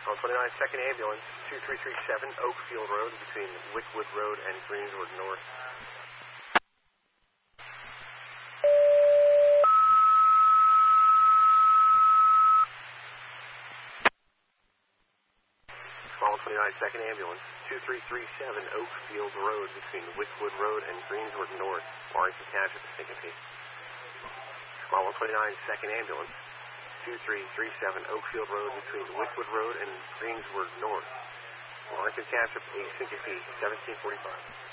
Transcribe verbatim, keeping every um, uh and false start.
one twenty-nine, second ambulance, two three three seven Oakfield Road between Wickwood Road and Greenswood North. one twenty-nine, second ambulance, two three three seven Oakfield Road between Wickwood Road and Greenswood North. Warrington Township, syncope. one twenty-nine, second ambulance, two three three seven Oakfield Road between Wickwood Road and Greenswood North. Warrington Township, a syncope, seventeen forty-five.